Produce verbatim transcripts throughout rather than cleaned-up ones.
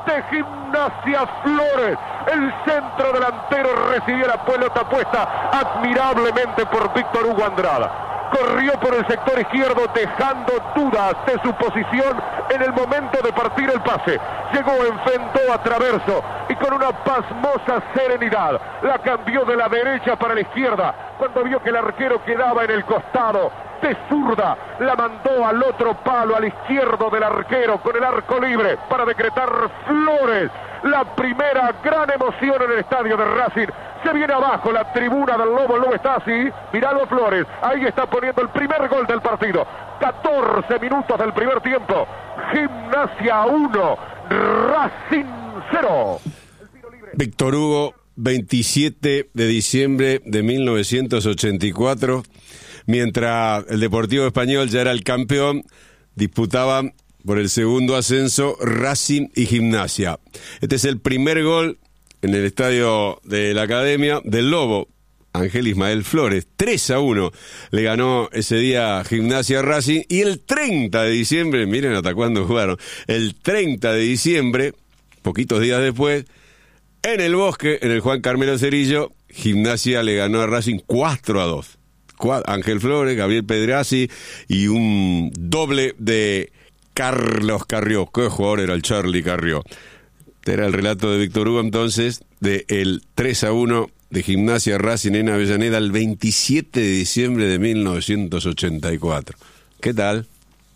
de Gimnasia Flores. El centro delantero recibió la pelota puesta admirablemente por Víctor Hugo Andrada. Corrió por el sector izquierdo dejando dudas de su posición en el momento de partir el pase. Llegó, enfrentó a Traverso y con una pasmosa serenidad la cambió de la derecha para la izquierda. Cuando vio que el arquero quedaba en el costado, de zurda la mandó al otro palo, al izquierdo del arquero, con el arco libre para decretar Flores. La primera gran emoción en el estadio de Racing. Se viene abajo la tribuna del Lobo, el Lobo está así, miralo Flores, ahí está poniendo el primer gol del partido. catorce minutos del primer tiempo. Gimnasia uno, Racing cero. Víctor Hugo, veintisiete de diciembre de mil novecientos ochenta y cuatro, mientras el Deportivo Español ya era el campeón, disputaban por el segundo ascenso Racing y Gimnasia. Este es el primer gol en el estadio de la Academia del Lobo, Ángel Ismael Flores. tres a uno le ganó ese día Gimnasia Racing, y el treinta de diciembre, miren hasta cuándo jugaron, el treinta de diciembre, poquitos días después, en el Bosque, en el Juan Carmelo Cerillo, Gimnasia le ganó a Racing cuatro a dos. Ángel Flores, Gabriel Pedrazzi y un doble de Carlos Carrió. ¿Qué jugador era el Charlie Carrió? Era el relato de Víctor Hugo entonces, de el tres a uno de Gimnasia Racing en Avellaneda el veintisiete de diciembre de mil novecientos ochenta y cuatro. ¿Qué tal?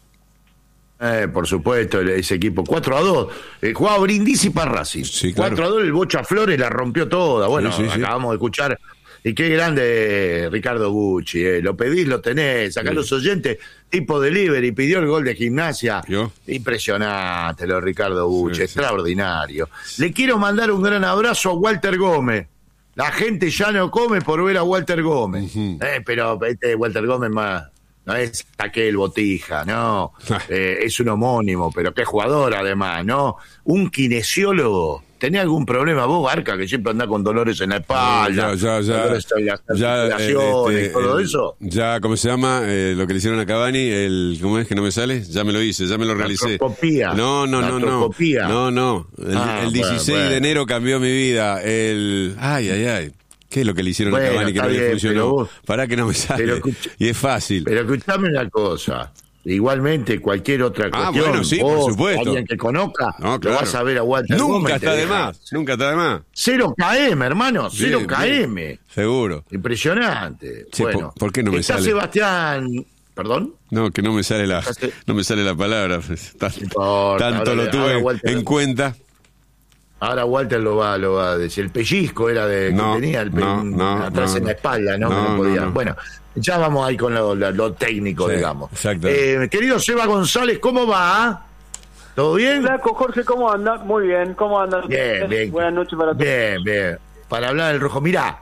Eh, por supuesto, ese equipo cuatro a dos. Eh, jugaba Brindisi para Racing. Sí, claro. cuatro a dos, el Bocha Flores la rompió toda. Bueno, sí, sí, acabamos sí. de escuchar. Y qué grande Ricardo Gucci, eh. Lo pedís, lo tenés. Acá sí. Los oyentes, tipo delivery, pidió el gol de Gimnasia. ¿Yo? Impresionante lo Ricardo Gucci, sí, extraordinario. Sí. Le quiero mandar un gran abrazo a Walter Gómez. La gente ya no come por ver a Walter Gómez. Uh-huh. eh, pero este Walter Gómez más, no es aquel Botija, no. eh, es un homónimo, pero qué jugador además, ¿no? Un kinesiólogo. ¿Tenés algún problema vos, Barca, que siempre andás con dolores en la espalda? Ya, ya, ya. Dolores en las ya, articulaciones, este, todo el, eso. Ya, ¿cómo se llama? Eh, lo que le hicieron a Cavani, el, ¿cómo es que no me sale? Ya me lo hice, ya me lo realicé. Artroscopía. No, no, no, no. No, no. El, ah, el dieciséis bueno, bueno. de enero cambió mi vida. El, ay, ay, ay. ¿Qué es lo que le hicieron bueno, a Cavani que no bien, le funcionó? Vos, Pará que no me sale. Escucha, y es fácil. Pero escuchame una cosa. Igualmente, cualquier otra ah, cuestión, bueno, sí, vos, por supuesto. Alguien que conozca, no, claro. Lo vas a ver a Walter Nunca Gómez, está de más, nunca está de más. Cero K M, hermano, cero bien, K M. Bien. Seguro. Impresionante. Sí, bueno, ¿por, ¿por qué no me está sale? Sebastián, ¿perdón? No, que no me sale la, no me sale la palabra. Tanto, importa, tanto ahora, lo tuve Walter, en cuenta. Ahora Walter lo va, lo va a decir. El pellizco era de no, que tenía el pe... no, no, atrás no, en la espalda, ¿no? no, que no podía. No, no. Bueno, ya vamos ahí con lo, lo, lo técnico, sí, digamos. Exacto. Eh, querido Seba González, ¿cómo va? ¿Todo bien? Flaco, Jorge, ¿cómo anda? Muy bien, ¿cómo andan? Bien, bien. Buenas noches para todos. Bien, bien. Para hablar del rojo, mirá,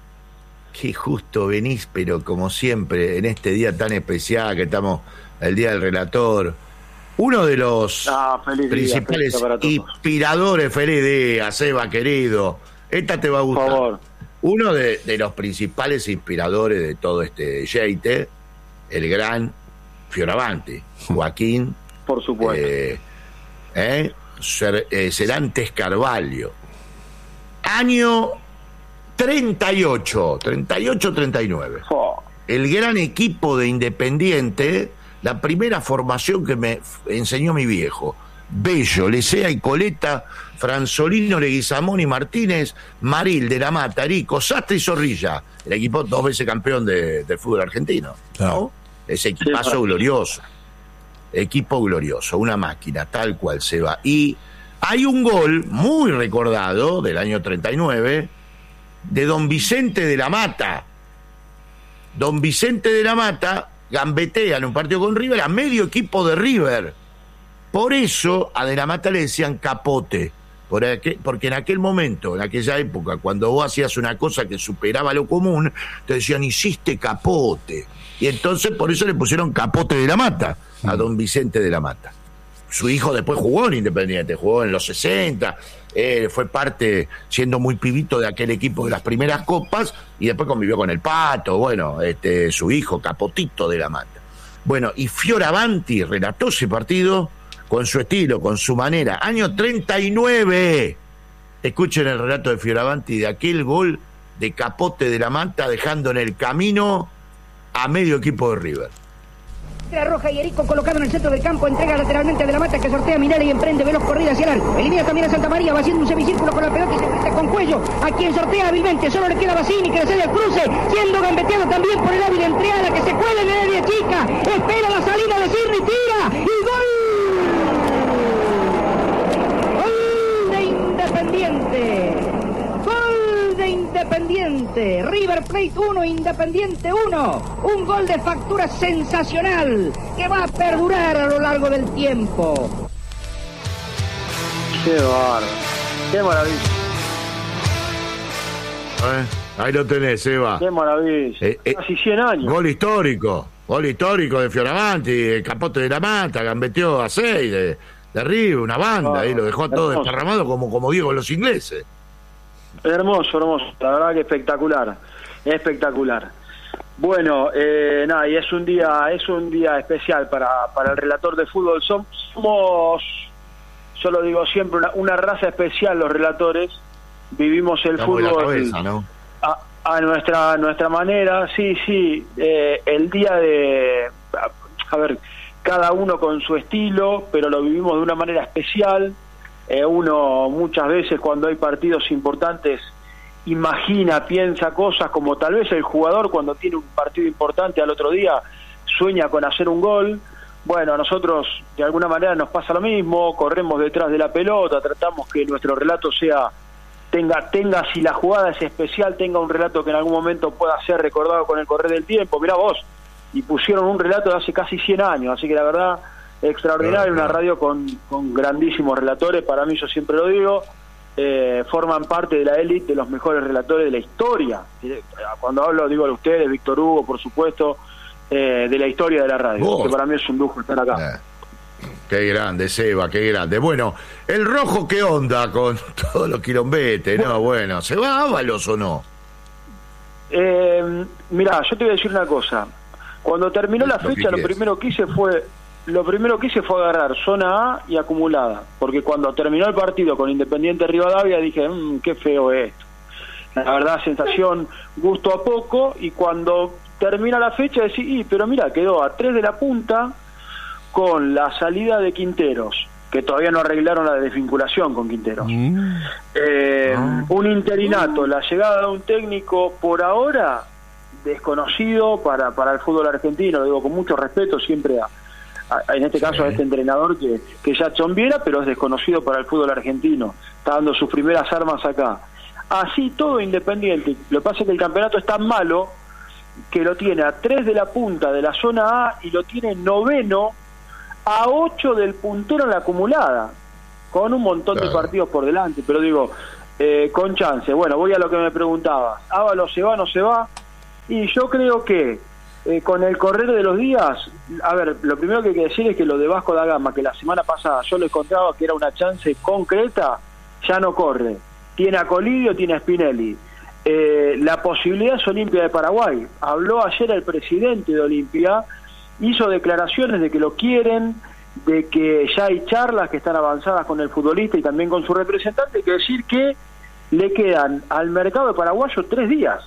qué justo venís, pero como siempre, en este día tan especial que estamos, el Día del Relator. Uno de los ah, principales día, inspiradores, feliz día, Seba, querido. Esta te va a gustar. Por favor. Uno de, de los principales inspiradores de todo este jeite, el gran Fioravanti, Joaquín. Por supuesto. Eh, eh, Ser, eh, Serantes Carvalho. Año treinta y ocho, treinta y ocho treinta y nueve. Oh. El gran equipo de Independiente. La primera formación que me enseñó mi viejo. Bello, Lecea y Coleta, Franzolino, Leguizamón y Martínez, Maril, De la Mata, Arico, Sastre y Zorrilla. El equipo dos veces campeón de, de fútbol argentino, ¿no? Ese equipazo sí, glorioso. Equipo glorioso, una máquina, tal cual se va. Y hay un gol muy recordado del año treinta y nueve de don Vicente de la Mata. Don Vicente de la Mata gambetea en un partido con River a medio equipo de River. Por eso a De la Mata le decían capote, porque en aquel momento, en aquella época, cuando vos hacías una cosa que superaba lo común, te decían hiciste capote. Y entonces por eso le pusieron capote de la Mata a don Vicente de la Mata. Su hijo después jugó en Independiente, jugó en los sesenta, eh, fue parte, siendo muy pibito, de aquel equipo de las primeras copas, y después convivió con el Pato, bueno, este, su hijo, Capotito de la Mata. Bueno, y Fioravanti relató ese partido con su estilo, con su manera. Año treinta y nueve. Escuchen el relato de Fioravanti de aquel gol de Capote de la Manta, dejando en el camino a medio equipo de River. La Roja y Erico colocado en el centro del campo, entrega lateralmente de la Mata, que sortea a Minelli y emprende veloz corrida hacia el arco. Elimina también a Santa María, va haciendo un semicírculo con la pelota y se enfrenta con Cuello, a quien sortea hábilmente. Solo le queda Basini, que le cede el cruce, siendo gambeteado también por el hábil Entreala, que se cuela en el área chica. Espera la salida de Sirri, tira y gol. Gol de Independiente. Gol de Independiente. River Plate uno, Independiente uno. Un gol de factura sensacional que va a perdurar a lo largo del tiempo. Qué bárbaro. Qué maravilla. ¿Eh? Ahí lo tenés, Eva. Qué maravilla. Eh, eh, Casi cien años. Gol histórico. Gol histórico de Fioravanti, el Capote de la Manta, gambeteó a seis de, de River, una banda, Ah, y lo dejó todo hermoso. desparramado como, como Diego los ingleses. Hermoso, hermoso. La verdad que espectacular. Espectacular. Bueno, eh, nada, y es un día, es un día especial para, para el relator de fútbol. Som- Somos, yo lo digo siempre, una, una raza especial los relatores. Vivimos el Estamos en la fútbol cabeza, ¿no? a, a nuestra nuestra manera. Sí, sí. Eh, el día de, a, a ver, cada uno con su estilo, pero lo vivimos de una manera especial. Eh, uno muchas veces cuando hay partidos importantes imagina, piensa cosas como tal vez el jugador cuando tiene un partido importante al otro día sueña con hacer un gol. Bueno, a nosotros de alguna manera nos pasa lo mismo, corremos detrás de la pelota, tratamos que nuestro relato sea tenga tenga si la jugada es especial, tenga un relato que en algún momento pueda ser recordado con el correr del tiempo. Mirá vos, y pusieron un relato de hace casi cien años, así que la verdad extraordinario, una radio con, con grandísimos relatores. Para mí, yo siempre lo digo, eh, forman parte de la élite de los mejores relatores de la historia. Cuando hablo, digo a ustedes, Víctor Hugo, por supuesto, eh, de la historia de la radio, ¿Vos? que para mí es un lujo estar acá. Eh, qué grande, Seba, qué grande. Bueno, el Rojo, ¿qué onda con todos los quilombetes? No, bueno, ¿se va a Ábalos o no? Eh, mirá, yo te voy a decir una cosa. Cuando terminó la Lo que fecha, lo quieras. primero que hice fue lo primero que hice fue agarrar zona A y acumulada, porque cuando terminó el partido con Independiente Rivadavia dije, mmm, qué feo es esto. La verdad, sensación, gusto a poco, y cuando termina la fecha decís, y, pero mira, quedó a tres de la punta con la salida de Quinteros, que todavía no arreglaron la desvinculación con Quinteros. Mm. Eh, Ah. Un interinato, la llegada de un técnico por ahora desconocido para, para el fútbol argentino, lo digo con mucho respeto siempre a, a- en este Sí. caso a este entrenador que, que ya Viera, pero es desconocido para el fútbol argentino, está dando sus primeras armas acá. Así todo Independiente, lo que pasa es que el campeonato es tan malo que lo tiene a tres de la punta de la zona A y lo tiene noveno a ocho del puntero en la acumulada, con un montón Claro. de partidos por delante, pero digo, eh, con chance. Bueno, voy a lo que me preguntaba, ¿Ábalos se va, no se va? Y yo creo que eh, con el correr de los días, a ver, lo primero que hay que decir es que lo de Vasco da Gama, que la semana pasada yo le contaba que era una chance concreta, ya no corre. Tiene a Colidio, tiene a Spinelli. Eh, la posibilidad es Olimpia de Paraguay. Habló ayer el presidente de Olimpia, hizo declaraciones de que lo quieren, de que ya hay charlas que están avanzadas con el futbolista y también con su representante. Hay que decir que le quedan al mercado de paraguayo tres días,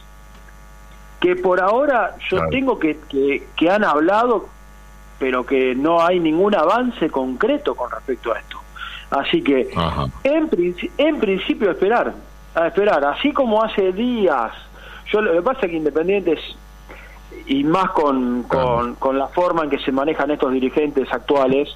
que por ahora yo Claro. tengo que, que, que han hablado, pero que no hay ningún avance concreto con respecto a esto. Así que Ajá. en, princi- en principio esperar, a esperar, así como hace días, yo lo que pasa es que Independiente es, y más con, con, con la forma en que se manejan estos dirigentes actuales,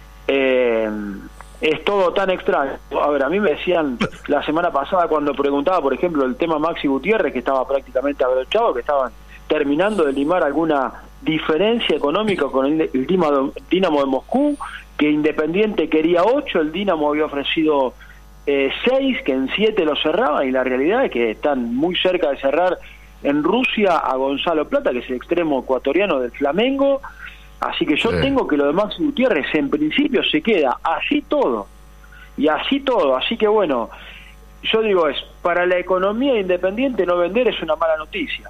eh, es todo tan extraño. A ver, a mí me decían la semana pasada cuando preguntaba, por ejemplo, el tema Maxi Gutiérrez, que estaba prácticamente abrochado, que estaban terminando de limar alguna diferencia económica con el, el Dinamo, Dinamo de Moscú, que Independiente quería ocho, el Dinamo había ofrecido eh, seis, que en siete lo cerraba, y la realidad es que están muy cerca de cerrar en Rusia a Gonzalo Plata, que es el extremo ecuatoriano del Flamengo. Así que yo Sí. tengo que lo de Maxi Gutiérrez en principio se queda así todo, y así todo, así que bueno, yo digo es, para la economía Independiente no vender es una mala noticia.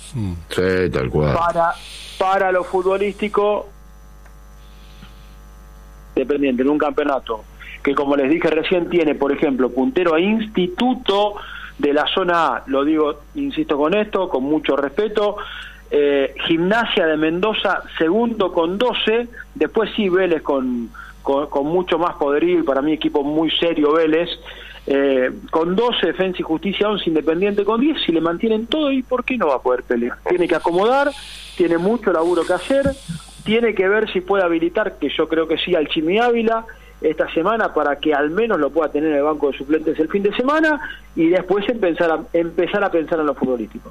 Sí, tal cual. Para, para lo futbolístico Independiente en un campeonato que, como les dije recién, tiene, por ejemplo, puntero a Instituto de la zona A, lo digo, insisto con esto, con mucho respeto, eh, Gimnasia de Mendoza, segundo con doce, después sí Vélez con, con, con mucho más poderío, para mí equipo muy serio Vélez, eh, con doce, Defensa y Justicia once, Independiente con diez, si le mantienen todo, ¿y por qué no va a poder pelear? Tiene que acomodar, tiene mucho laburo que hacer, tiene que ver si puede habilitar, que yo creo que sí, al Chimi Ávila esta semana, para que al menos lo pueda tener en el banco de suplentes el fin de semana, y después empezar a, empezar a pensar en lo futbolístico.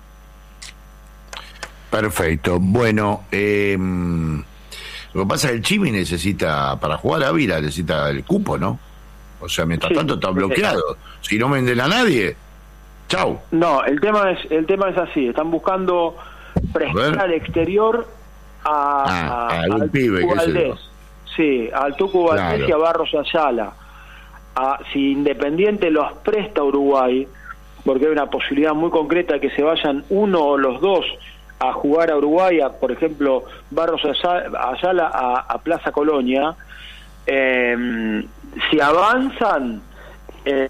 Perfecto. Bueno, eh, lo que pasa es que el Chimi necesita, para jugar a Ávila, necesita el cupo, ¿no? O sea, mientras sí, tanto está bloqueado. Si no venden a nadie, chau. No, el tema es el tema es así. Están buscando prestar al exterior a, ah, a, a al pibe, Tucu Valdés. Sí, al Tucu Valdés claro. y a Barros Ayala. A, si Independiente los presta a Uruguay, porque hay una posibilidad muy concreta de que se vayan uno o los dos a jugar a Uruguay, a, por ejemplo, Barros Ayala a, a Plaza Colonia, eh, si avanzan, eh,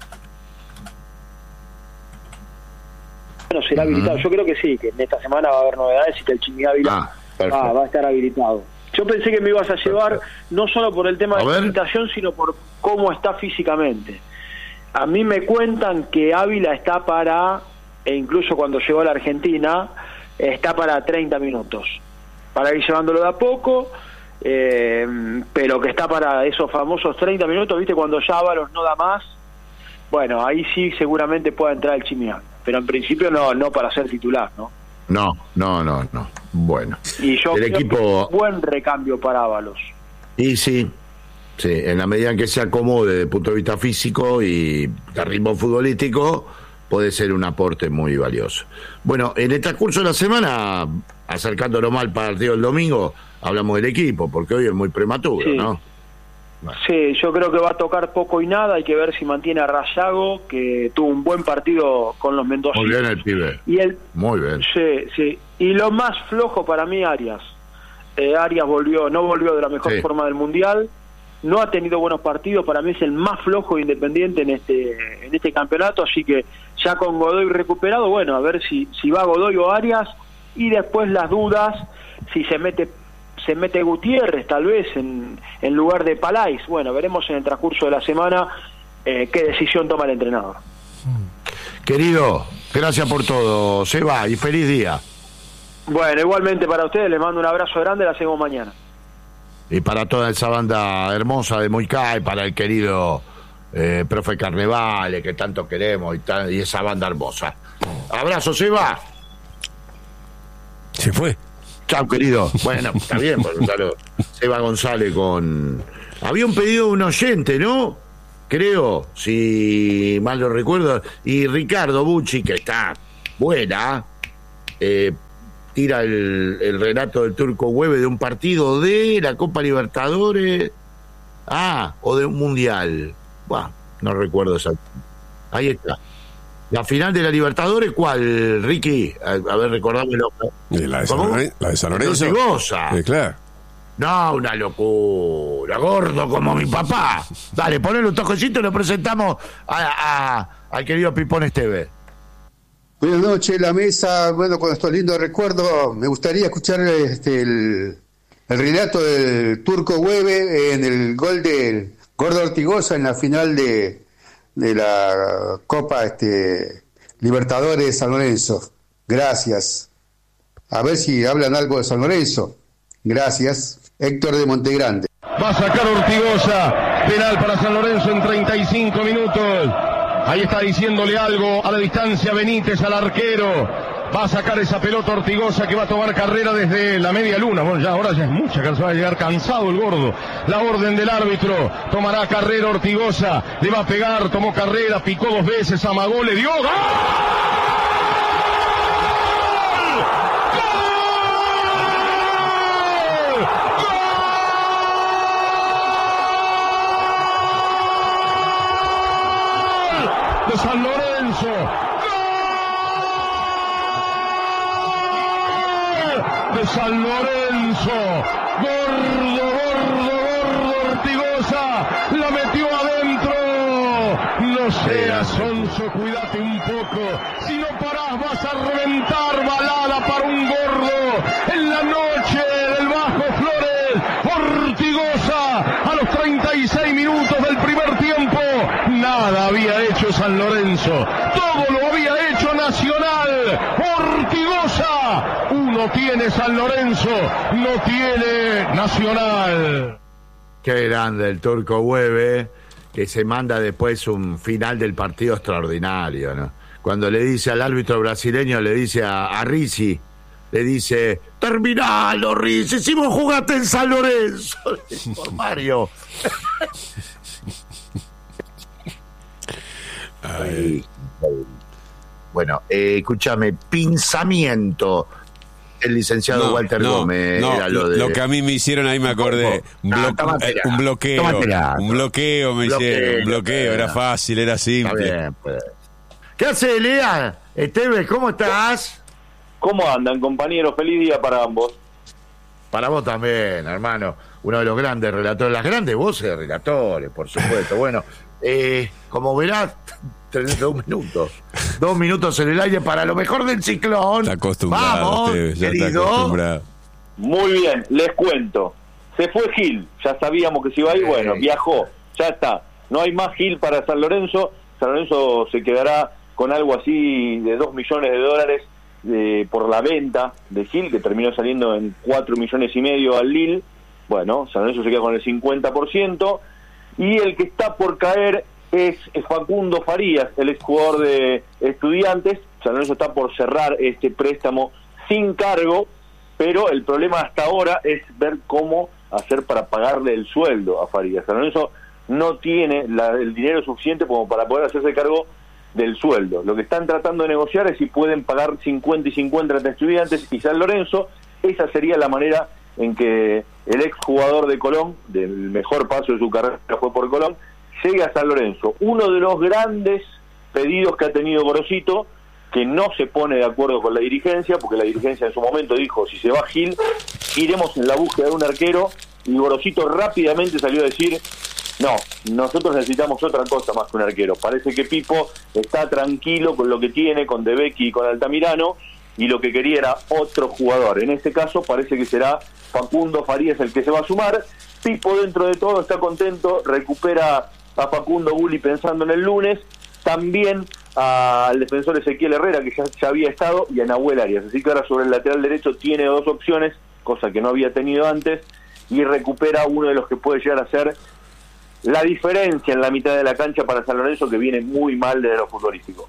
bueno, será uh-huh. habilitado. Yo creo que sí, que en esta semana va a haber novedades y que el Chimi Ávila ah, va, va a estar habilitado. Yo pensé que me ibas a llevar perfecto. No solo por el tema de la habilitación, sino por cómo está físicamente. A mí me cuentan que Ávila está para, e incluso cuando llegó a la Argentina, está para treinta minutos, para ir llevándolo de a poco, eh, pero que está para esos famosos treinta minutos, ¿viste? Cuando ya Ábalos no da más, bueno, ahí sí seguramente pueda entrar el Chimi Ávila, pero en principio no no para ser titular, ¿no? No, no, no, no. Bueno. Y yo el creo equipo... que es un buen recambio para Ábalos. Y sí, sí, en la medida en que se acomode desde el punto de vista físico y de ritmo futbolístico, puede ser un aporte muy valioso. Bueno, en el transcurso de la semana, acercándonos más al partido del domingo, hablamos del equipo, porque hoy es muy prematuro, sí. ¿no? Bueno. Sí, yo creo que va a tocar poco y nada, hay que ver si mantiene a Rayago, que tuvo un buen partido con los mendocinos. Muy bien el pibe. Y el, muy bien. Sí, sí. Y lo más flojo para mí, Arias. Eh, Arias volvió, no volvió de la mejor sí. forma del Mundial, no ha tenido buenos partidos, para mí es el más flojo de Independiente en este en este campeonato, así que ya con Godoy recuperado, bueno, a ver si si va Godoy o Arias, y después las dudas, si se mete se mete Gutiérrez tal vez en, en lugar de Palais. Bueno, veremos en el transcurso de la semana eh, qué decisión toma el entrenador. Querido, gracias por todo, Seba, y feliz día. Bueno, igualmente para ustedes, les mando un abrazo grande, la seguimos mañana. Y para toda esa banda hermosa de Moicay, para el querido eh, profe Carnevale, que tanto queremos, y, ta- y esa banda hermosa. Abrazo, Seba. Se fue. Chao, querido. Bueno, está bien, pues, claro. Seba González con... Había un pedido de un oyente, ¿no? Creo, si mal lo recuerdo. Y Ricardo Bucci, que está buena, eh, tira el, el relato del Turco Hueve de un partido de la Copa Libertadores. Ah, o de un Mundial. Buah, no recuerdo exacto. Ahí está. La final de la Libertadores, ¿cuál, Ricky? A, a ver, recordámelo. La de San Lorenzo. La de San Lorenzo. No se goza. Sí, claro. No, una locura. Gordo como mi papá. Dale, ponle un toquecito y lo presentamos a, a, al querido Pipón Esteve. Buenas noches, la mesa. Bueno, con estos lindos recuerdos, me gustaría escuchar este el, el relato del Turco Hueve en el gol del Gordo Ortigosa en la final de... de la Copa este, Libertadores de San Lorenzo. Gracias. A ver si hablan algo de San Lorenzo. Gracias. Héctor de Montegrande. Va a sacar Ortigosa. Penal para San Lorenzo en treinta y cinco minutos. Ahí está diciéndole algo a la distancia Benítez al arquero. Va a sacar esa pelota Ortigosa, que va a tomar carrera desde la media luna. Bueno, ya ahora ya es mucha, que va a llegar cansado el gordo. La orden del árbitro. Tomará carrera Ortigosa. Le va a pegar, tomó carrera, picó dos veces, amagó, le dio. ¡Gol! ¡Gol! De San Lorenzo. De San Lorenzo, gordo, gordo, gordo, Ortigosa, la metió adentro. No seas sonso, cuídate un poco. Si no parás vas a reventar, balada para un gordo. En la noche del Bajo Flores, Ortigosa a los treinta y seis minutos del primer tiempo. Nada había hecho San Lorenzo, todo lo había hecho Nacional. Ortigosa, uno tiene San Lorenzo, no tiene Nacional. Qué grande el Turco Hueve, que se manda después un final del partido extraordinario, ¿no? Cuando le dice al árbitro brasileño, le dice a, a Rizzi, le dice, terminalo, Rizzi, si vos jugaste en San Lorenzo. Por Mario. Ay. Bueno, eh, escúchame, pinzamiento. El licenciado no, Walter no, Gómez no, era lo de... lo que a mí me hicieron ahí me acordé. Un, blo... ah, un bloqueo. Un bloqueo me bloqueo, hicieron. Un bloqueo. Era fácil, era simple. Está bien, pues. ¿Qué hace, Lea? Esteves, ¿cómo estás? ¿Cómo andan, compañeros? Feliz día para ambos. Para vos también, hermano. Uno de los grandes relatores, las grandes voces de relatores, por supuesto. Bueno, eh, como verás, tenés dos minutos. Dos minutos en el aire para lo mejor del ciclón. Está acostumbrado. Vamos, usted, ya querido. está acostumbrado. Muy bien, les cuento. Se fue Gil, ya sabíamos que se iba a ir, bueno, viajó, ya está. No hay más Gil para San Lorenzo. San Lorenzo se quedará con algo así de dos millones de dólares eh, por la venta de Gil, que terminó saliendo en cuatro millones y medio al Lille. Bueno, San Lorenzo se queda con el cincuenta por ciento. Y el que está por caer es Facundo Farías, el exjugador de Estudiantes. San Lorenzo está por cerrar este préstamo sin cargo, pero el problema hasta ahora es ver cómo hacer para pagarle el sueldo a Farías. San Lorenzo no tiene la, el dinero suficiente como para poder hacerse cargo del sueldo. Lo que están tratando de negociar es si pueden pagar cincuenta y cincuenta entre Estudiantes y San Lorenzo. Esa sería la manera en que el exjugador de Colón, del mejor paso de su carrera fue por Colón, llegue a San Lorenzo. Uno de los grandes pedidos que ha tenido Gorosito, que no se pone de acuerdo con la dirigencia, porque la dirigencia en su momento dijo, si se va Gil, iremos en la búsqueda de un arquero, y Gorosito rápidamente salió a decir, no, nosotros necesitamos otra cosa más que un arquero. Parece que Pipo está tranquilo con lo que tiene, con De Becchi y con Altamirano, y lo que quería era otro jugador. En este caso parece que será Facundo Farías el que se va a sumar. Pipo dentro de todo está contento, recupera a Facundo Gulli pensando en el lunes, también al defensor Ezequiel Herrera, que ya, ya había estado, y a Nahuel Arias. Así que ahora sobre el lateral derecho tiene dos opciones, cosa que no había tenido antes, y recupera uno de los que puede llegar a ser la diferencia en la mitad de la cancha para San Lorenzo, que viene muy mal desde lo futbolístico.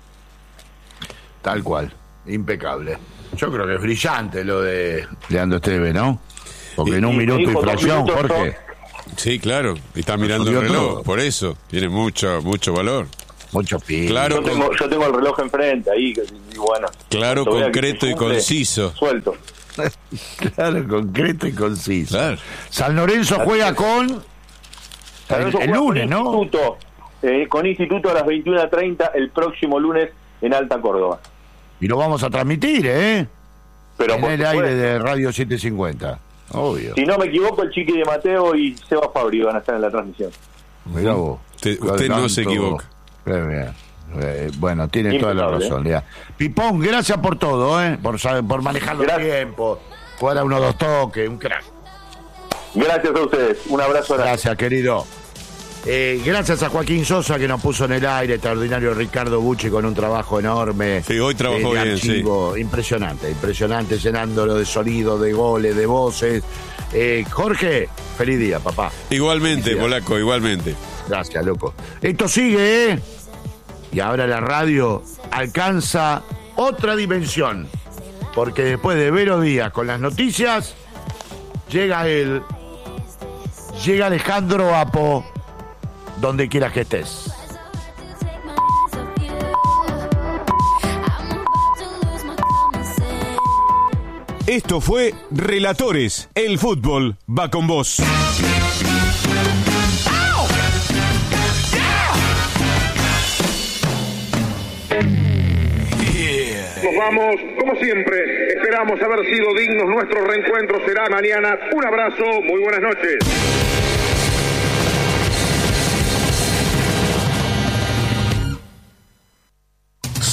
Tal cual, impecable. Yo creo que es brillante lo de Leandro Esteves, ¿no? Porque y, en un y minuto y fracción, Jorge. Sí, claro, y está mirando el reloj, todo. Por eso, tiene mucho mucho valor. Mucho pin. Claro, yo, tengo, yo tengo el reloj enfrente ahí, y bueno. Claro, concreto y conciso. Suelto. Claro, concreto y conciso. Claro. San Lorenzo juega con... San Lorenzo el, el juega lunes, con ¿no? Instituto, eh, con Instituto a las veintiuna treinta el próximo lunes en Alta Córdoba. Y lo vamos a transmitir, ¿eh? Pero en el aire de Radio setecientos cincuenta. Obvio. Si no me equivoco, el Chiqui de Mateo y Seba Fabri van a estar en la transmisión. Mirá vos. Usted, usted no se equivoca. Eh, eh, bueno, tiene toda la razón, ¿eh? Pipón, gracias por todo, ¿eh? Por, por manejar los gracias. tiempos, jugar a uno dos toques, un crack. Gracias a ustedes, un abrazo. Gracias, querido. Eh, gracias a Joaquín Sosa, que nos puso en el aire, extraordinario Ricardo Bucci con un trabajo enorme. Sí, hoy trabajó eh, bien, archivo, sí. Impresionante, impresionante, llenándolo de sonido, de goles, de voces. Eh, Jorge, feliz día, papá. Igualmente, Polaco, igualmente. Gracias, loco. Esto sigue, ¿eh? Y ahora la radio alcanza otra dimensión. Porque después de Vero Díaz con las noticias, llega él, llega Alejandro Apo, donde quieras que estés. Esto fue Relatores, el fútbol va con vos. Nos vamos, como siempre, esperamos haber sido dignos. Nuestro reencuentro será mañana. Un abrazo, muy buenas noches.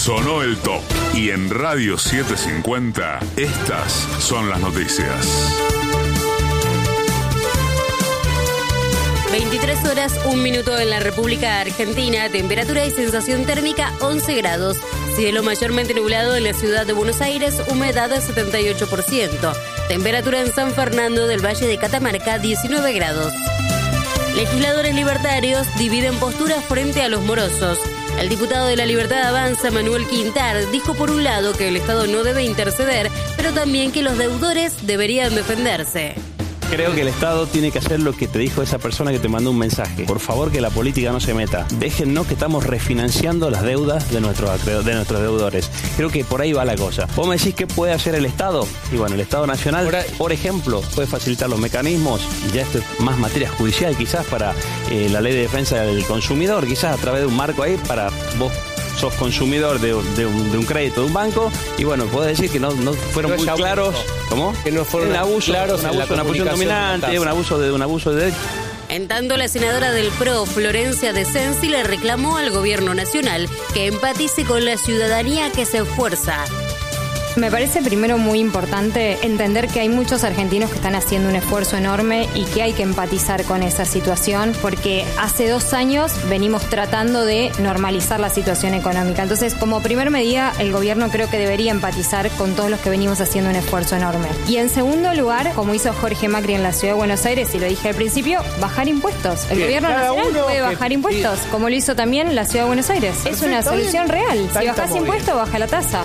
Sonó el top. Y en Radio setecientos cincuenta, estas son las noticias. veintitrés horas, un minuto en la República Argentina. Temperatura y sensación térmica once grados. Cielo mayormente nublado en la ciudad de Buenos Aires. Humedad setenta y ocho por ciento. Temperatura en San Fernando del Valle de Catamarca diecinueve grados. Legisladores libertarios dividen posturas frente a los morosos. El diputado de la Libertad Avanza, Manuel Quintar, dijo por un lado que el Estado no debe interceder, pero también que los deudores deberían defenderse. Creo que el Estado tiene que hacer lo que te dijo esa persona que te mandó un mensaje. Por favor, que la política no se meta. Déjennos que estamos refinanciando las deudas de nuestros, de nuestros deudores. Creo que por ahí va la cosa. Vos me decís qué puede hacer el Estado. Y bueno, el Estado Nacional, por ejemplo, puede facilitar los mecanismos. Y ya esto es más materia judicial quizás para eh, la ley de defensa del consumidor. Quizás a través de un marco ahí para vos. Sos consumidor de, de, un, de un crédito de un banco y bueno, puedo decir que no, no fueron muy claros. ¿Cómo? Que no fueron un abuso, claros un abuso, una posición dominante, un abuso de un abuso de derecho. En tanto, la senadora del P R O, Florencia De Sensi, le reclamó al gobierno nacional que empatice con la ciudadanía que se esfuerza. Me parece primero muy importante entender que hay muchos argentinos que están haciendo un esfuerzo enorme y que hay que empatizar con esa situación porque hace dos años venimos tratando de normalizar la situación económica. Entonces, como primer medida, el gobierno creo que debería empatizar con todos los que venimos haciendo un esfuerzo enorme. Y en segundo lugar, como hizo Jorge Macri en la Ciudad de Buenos Aires, y lo dije al principio, bajar impuestos. El bien, gobierno nacional puede bajar que, impuestos, bien. Como lo hizo también la Ciudad de Buenos Aires. Perfecto, es una solución bien. real. Si bajás impuestos, baja la tasa.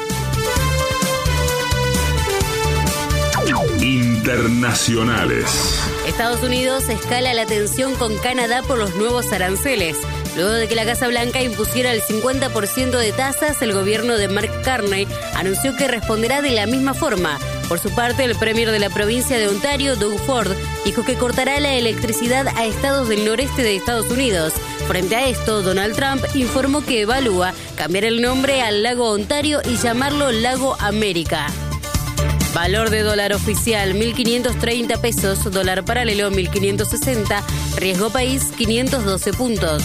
Internacionales. Estados Unidos escala la tensión con Canadá por los nuevos aranceles. Luego de que la Casa Blanca impusiera el cincuenta por ciento de tasas, el gobierno de Mark Carney anunció que responderá de la misma forma. Por su parte, el premier de la provincia de Ontario, Doug Ford, dijo que cortará la electricidad a estados del noreste de Estados Unidos. Frente a esto, Donald Trump informó que evalúa cambiar el nombre al lago Ontario y llamarlo Lago América. Valor de dólar oficial, mil quinientos treinta pesos, dólar paralelo, mil quinientos sesenta, riesgo país, quinientos doce puntos.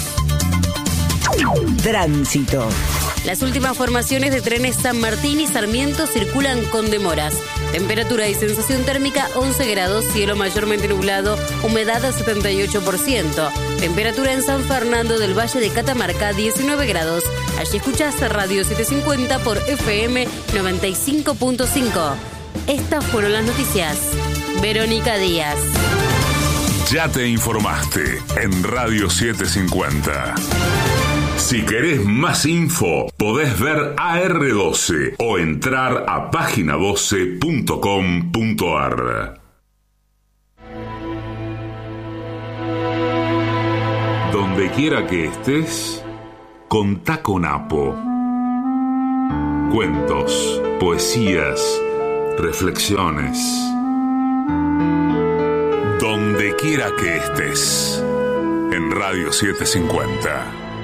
Tránsito. Las últimas formaciones de trenes San Martín y Sarmiento circulan con demoras. Temperatura y sensación térmica once grados, cielo mayormente nublado, humedad setenta y ocho por ciento. Temperatura en San Fernando del Valle de Catamarca diecinueve grados. Allí escuchás Radio setecientos cincuenta por F M noventa y cinco punto cinco. Estas fueron las noticias. Verónica Díaz. Ya te informaste en Radio setecientos cincuenta. Si querés más info, podés ver A R doce o entrar a página doce punto com punto a r. Donde quiera que estés, contá con Apo. Cuentos, poesías, reflexiones. Donde quiera que estés, en Radio setecientos cincuenta.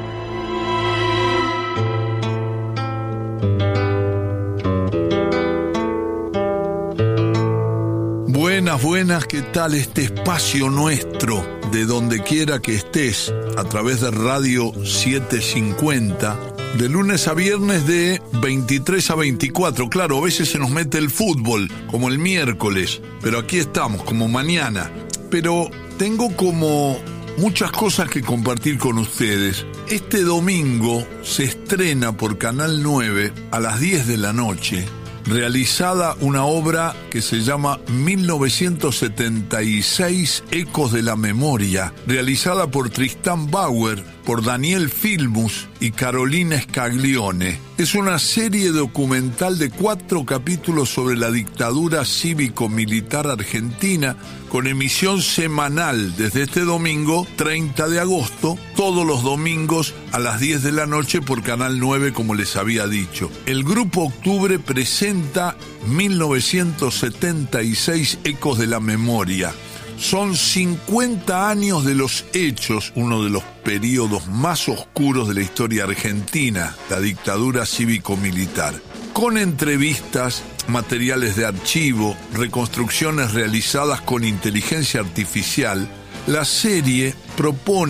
Buenas, buenas, ¿qué tal este espacio nuestro de donde quiera que estés a través de Radio setecientos cincuenta? De lunes a viernes de veintitrés a veinticuatro. Claro, a veces se nos mete el fútbol, como el miércoles, pero aquí estamos, como mañana. Pero tengo como muchas cosas que compartir con ustedes. Este domingo se estrena por Canal nueve a las diez de la noche, realizada una obra que se llama mil novecientos setenta y seis Ecos de la Memoria, realizada por Tristán Bauer, por Daniel Filmus y Carolina Scaglione. Es una serie documental de cuatro capítulos sobre la dictadura cívico-militar argentina, con emisión semanal desde este domingo treinta de agosto, todos los domingos a las diez de la noche por Canal nueve, como les había dicho. El Grupo Octubre presenta mil novecientos setenta y seis Ecos de la Memoria. Son cincuenta años de los hechos, uno de los periodos más oscuros de la historia argentina, la dictadura cívico-militar. Con entrevistas, materiales de archivo, reconstrucciones realizadas con inteligencia artificial, la serie propone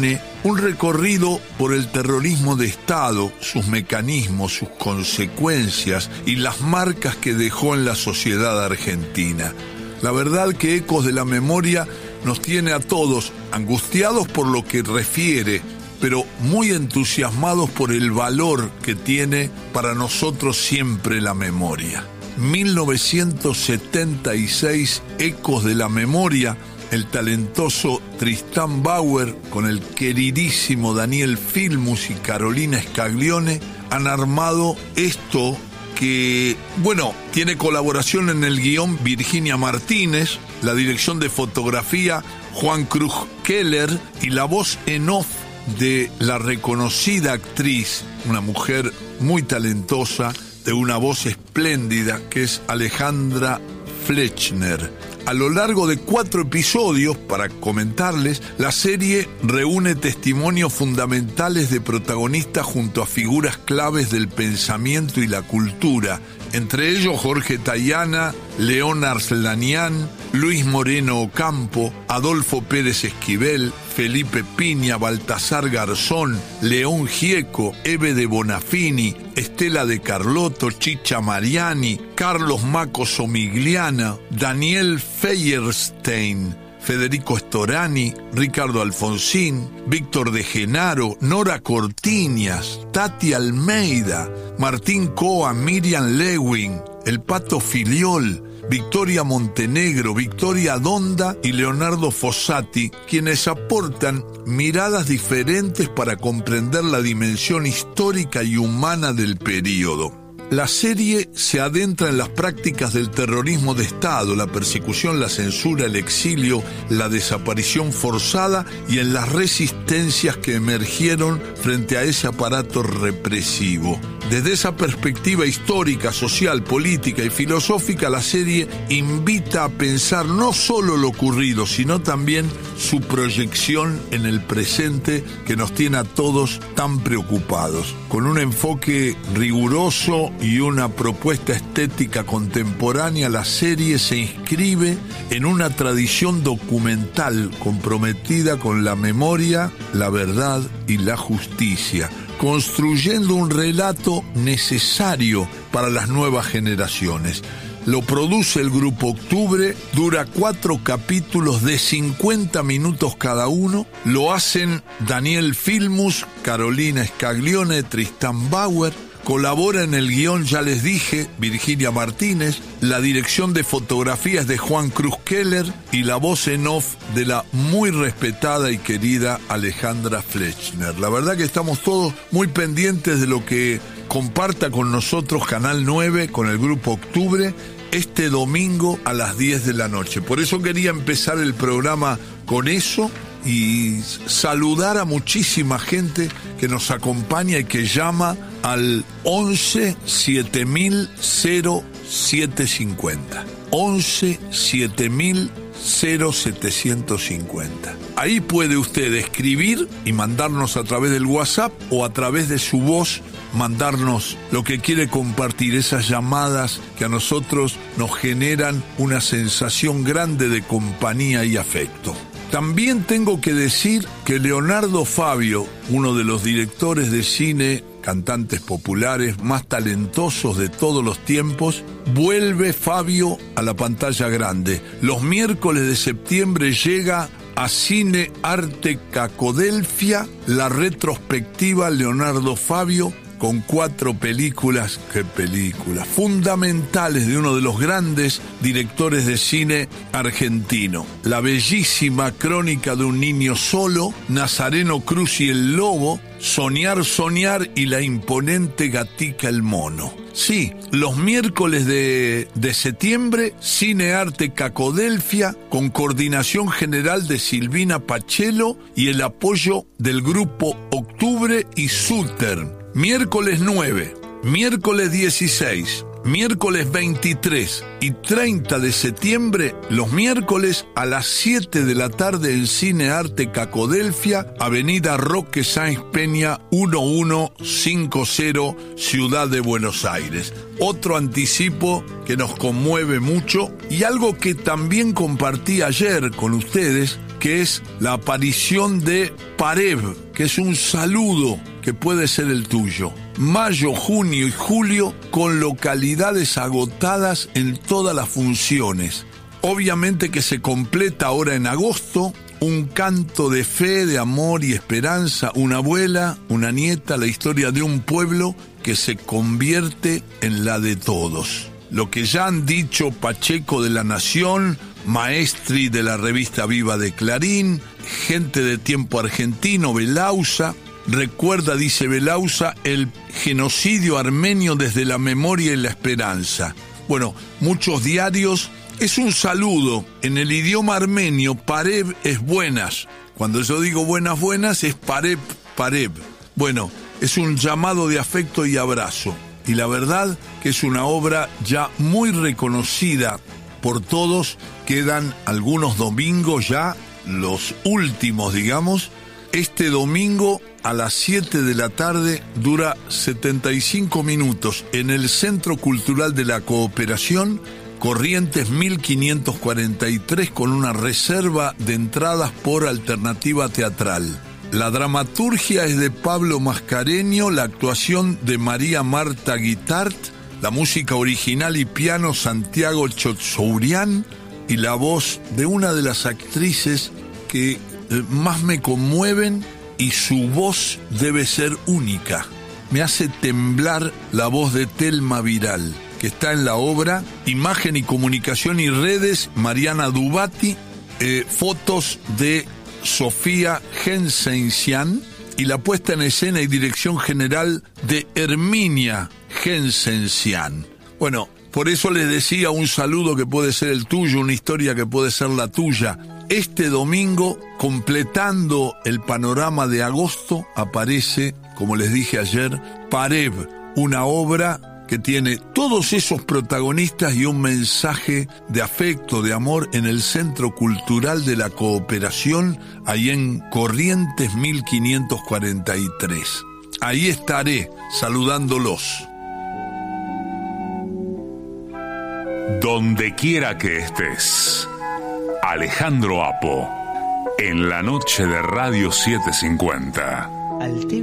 un recorrido por el terrorismo de Estado, sus mecanismos, sus consecuencias y las marcas que dejó en la sociedad argentina. La verdad que Ecos de la Memoria nos tiene a todos angustiados por lo que refiere, pero muy entusiasmados por el valor que tiene para nosotros siempre la memoria. mil novecientos setenta y seis, Ecos de la Memoria, el talentoso Tristán Bauer con el queridísimo Daniel Filmus y Carolina Scaglione han armado esto que, bueno, tiene colaboración en el guión Virginia Martínez, la dirección de fotografía Juan Cruz Keller y la voz en off de la reconocida actriz, una mujer muy talentosa, de una voz espléndida, que es Alejandra Flechner. A lo largo de cuatro episodios, para comentarles, la serie reúne testimonios fundamentales de protagonistas junto a figuras claves del pensamiento y la cultura, entre ellos Jorge Tayana, León Arslanian, Luis Moreno Ocampo, Adolfo Pérez Esquivel, Felipe Piña, Baltasar Garzón, León Gieco, Eve de Bonafini, Estela de Carlotto, Chicha Mariani, Carlos Maco Somigliana, Daniel Feyerstein, Federico Storani, Ricardo Alfonsín, Víctor de Genaro, Nora Cortiñas, Tati Almeida, Martín Coa, Miriam Lewin, El Pato Filiol, Victoria Montenegro, Victoria Donda y Leonardo Fossati, quienes aportan miradas diferentes para comprender la dimensión histórica y humana del período. La serie se adentra en las prácticas del terrorismo de Estado, la persecución, la censura, el exilio, la desaparición forzada y en las resistencias que emergieron frente a ese aparato represivo. Desde esa perspectiva histórica, social, política y filosófica, la serie invita a pensar no solo lo ocurrido, sino también su proyección en el presente que nos tiene a todos tan preocupados. Con un enfoque riguroso y una propuesta estética contemporánea, la serie se inscribe en una tradición documental comprometida con la memoria, la verdad y la justicia, construyendo un relato necesario para las nuevas generaciones. Lo produce el Grupo Octubre, dura cuatro capítulos de cincuenta minutos cada uno. Lo hacen Daniel Filmus, Carolina Scaglione, Tristán Bauer. Colabora en el guión, ya les dije, Virginia Martínez. La dirección de fotografía es de Juan Cruz Keller y la voz en off de la muy respetada y querida Alejandra Flechner. La verdad que estamos todos muy pendientes de lo que comparta con nosotros Canal nueve con el Grupo Octubre este domingo a las diez de la noche. Por eso quería empezar el programa con eso y saludar a muchísima gente que nos acompaña y que llama al once siete mil cero siete cincuenta. once siete mil cero setecientos cincuenta. Ahí puede usted escribir y mandarnos a través del WhatsApp o a través de su voz mandarnos lo que quiere compartir, esas llamadas que a nosotros nos generan una sensación grande de compañía y afecto. También tengo que decir que Leonardo Fabio, uno de los directores de cine, cantantes populares más talentosos de todos los tiempos, vuelve Fabio a la pantalla grande. Los miércoles de septiembre llega a Cine Arte Cacodelfia la retrospectiva Leonardo Fabio, con cuatro películas, qué películas, fundamentales de uno de los grandes directores de cine argentino. La bellísima Crónica de un niño solo, Nazareno Cruz y el lobo, Soñar, soñar y la imponente Gatica el mono. Sí, los miércoles de, de septiembre, Cine Arte Cacodelfia, con coordinación general de Silvina Pachelo y el apoyo del Grupo Octubre y Southern. Miércoles nueve, miércoles dieciséis, miércoles veintitrés y treinta de septiembre, los miércoles a las siete de la tarde en Cine Arte Cacodelfia, Avenida Roque Sáenz Peña mil cincuenta, Ciudad de Buenos Aires. Otro anticipo que nos conmueve mucho y algo que también compartí ayer con ustedes, que es la aparición de Parev, que es un saludo que puede ser el tuyo. Mayo, junio y julio con localidades agotadas en todas las funciones. Obviamente que se completa ahora en agosto un canto de fe, de amor y esperanza, una abuela, una nieta, la historia de un pueblo que se convierte en la de todos. Lo que ya han dicho Pacheco de La Nación, Maestri de la revista Viva de Clarín, gente de Tiempo Argentino, Belauza. Recuerda, dice Belauza, el genocidio armenio desde la memoria y la esperanza. Bueno, muchos diarios. Es un saludo. En el idioma armenio, parev es buenas. Cuando yo digo buenas, buenas, es parev, parev. Bueno, es un llamado de afecto y abrazo. Y la verdad que es una obra ya muy reconocida por todos. Quedan algunos domingos ya, los últimos, digamos. Este domingo a las siete de la tarde dura setenta y cinco minutos en el Centro Cultural de la Cooperación, Corrientes mil quinientos cuarenta y tres, con una reserva de entradas por alternativa teatral. La dramaturgia es de Pablo Mascareño, la actuación de María Marta Guitart, la música original y piano Santiago Chotzourian y la voz de una de las actrices que más me conmueven, y su voz debe ser única. Me hace temblar la voz de Telma Viral, que está en la obra Imagen y Comunicación y Redes, Mariana Dubati, eh, fotos de Sofía Gensencian y la puesta en escena y dirección general de Herminia Gensencian. Bueno, por eso les decía, un saludo que puede ser el tuyo, una historia que puede ser la tuya. Este domingo, completando el panorama de agosto, aparece, como les dije ayer, Parev, una obra que tiene todos esos protagonistas y un mensaje de afecto, de amor, en el Centro Cultural de la Cooperación, ahí en Corrientes mil quinientos cuarenta y tres. Ahí estaré saludándolos. Donde quiera que estés, Alejandro Apo, en la noche de Radio setecientos cincuenta.